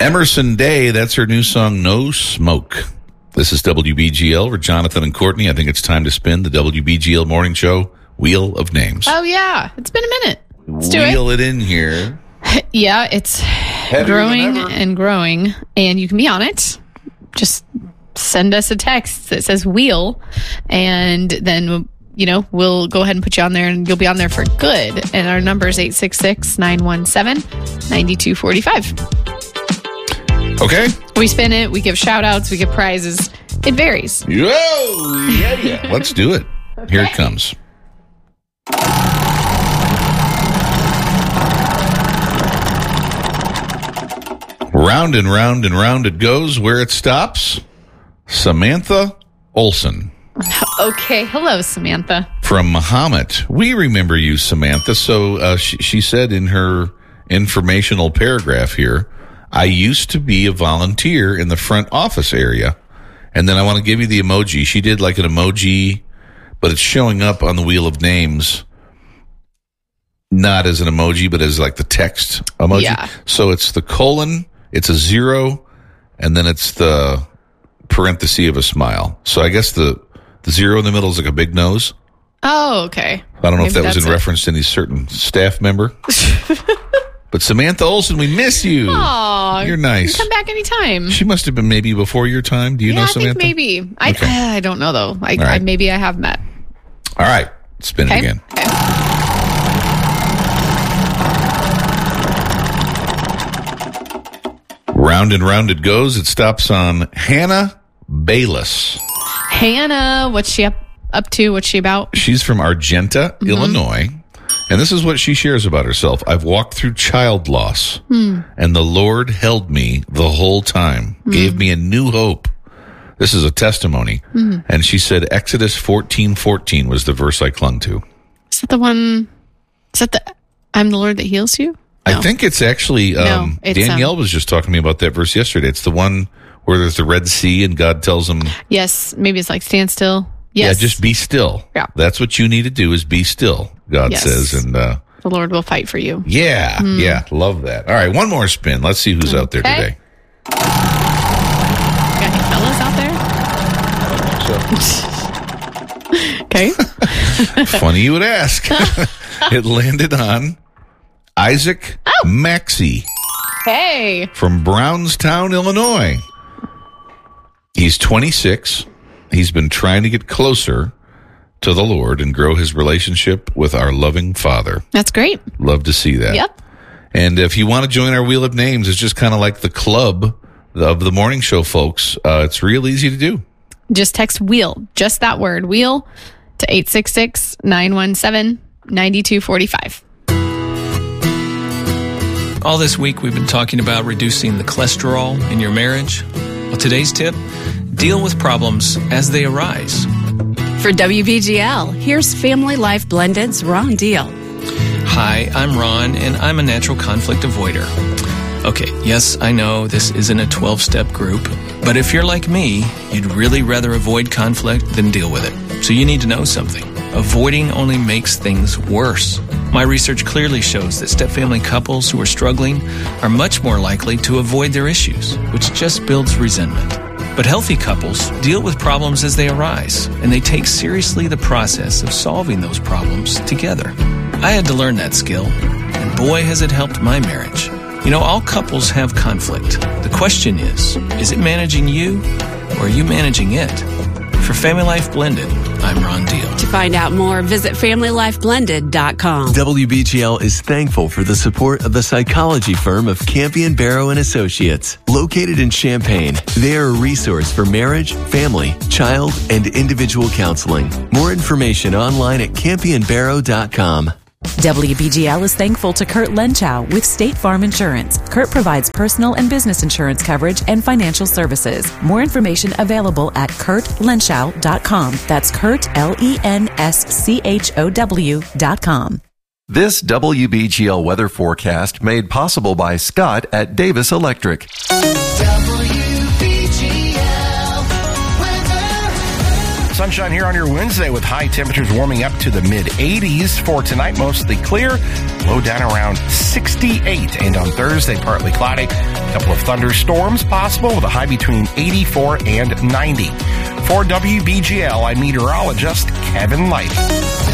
Emerson Day, that's her new song, No Smoke. This is WBGL for Jonathan and Courtney. I think it's time to spin the WBGL Morning Show Wheel of Names. Oh, yeah. It's been a minute. Let's do Wheel it in here. Yeah, it's growing and growing, and you can be on it. Just send us a text that says wheel, and then, we'll go ahead and put you on there, and you'll be on there for good. And our number is 866-917-9245. Okay. We spin it, we give shout-outs, we give prizes. It varies. Whoa! Yeah. Let's do it. Okay. Here it comes. Round and round and round it goes. Where it stops, Samantha Olson. Okay. Hello, Samantha. From Mahomet. We remember you, Samantha. So she said in her informational paragraph here, I used to be a volunteer in the front office area. And then I want to give you the emoji. She did like an emoji, but it's showing up on the Wheel of Names, not as an emoji, but as like the text emoji. Yeah. So it's the colon, it's a 0, and then it's the parenthesis of a smile. So I guess the 0 in the middle is like a big nose. Oh, okay. I don't know if that was in reference to any certain staff member. But Samantha Olson, we miss you. Aw, you're nice. You come back anytime. She must have been maybe before your time. Do you know Samantha? I think maybe. Okay. I don't know, though. Maybe I have met. All right. Spin it again. Okay. Round and round it goes. It stops on Hannah Bayless. Hannah, what's she up to? What's she about? She's from Argenta, Illinois. And this is what she shares about herself. I've walked through child loss, and the Lord held me the whole time, gave me a new hope. This is a testimony. And she said Exodus 14:14 was the verse I clung to. Is that the one? Is that the I'm the Lord that heals you? No. I think it's actually, Danielle was just talking to me about that verse yesterday. It's the one where there's the Red Sea and God tells them. Yes, maybe it's like stand still. Yes. Yeah, just be still. Yeah. That's what you need to do is be still, God says. And the Lord will fight for you. Yeah, love that. All right, one more spin. Let's see who's out there today. Got any fellas out there? Okay. Funny you would ask. It landed on Isaac Maxey. Hey. From Brownstown, Illinois. He's 26. He's been trying to get closer to the Lord and grow his relationship with our loving Father. That's great. Love to see that. Yep. And if you want to join our Wheel of Names, it's just kind of like the club of the morning show, folks. It's real easy to do. Just text wheel, just that word, wheel, to 866-917-9245. All this week, we've been talking about reducing the cholesterol in your marriage. Well, today's tip, deal with problems as they arise. For WBGL, here's Family Life Blended's Ron Deal. Hi, I'm Ron, and I'm a natural conflict avoider. Okay, yes, I know this isn't a 12-step group, but if you're like me, you'd really rather avoid conflict than deal with it. So you need to know something. Avoiding only makes things worse. My research clearly shows that step-family couples who are struggling are much more likely to avoid their issues, which just builds resentment. But healthy couples deal with problems as they arise, and they take seriously the process of solving those problems together. I had to learn that skill, and boy, has it helped my marriage. You know, all couples have conflict. The question is it managing you, or are you managing it? For Family Life Blended, I'm Ron Deal. To find out more, visit FamilyLifeBlended.com. WBGL is thankful for the support of the psychology firm of Campion Barrow and Associates. Located in Champaign, they are a resource for marriage, family, child, and individual counseling. More information online at CampionBarrow.com. WBGL is thankful to Kurt Lenchow with State Farm Insurance. Kurt provides personal and business insurance coverage and financial services. More information available at KurtLenschow.com. That's Kurt, LENSCHOW.com. This WBGL weather forecast made possible by Scott at Davis Electric. Sunshine here on your Wednesday with high temperatures warming up to the mid-80s. For tonight, mostly clear, low down around 68. And on Thursday, partly cloudy. A couple of thunderstorms possible with a high between 84 and 90. For WBGL, I'm meteorologist Kevin Light.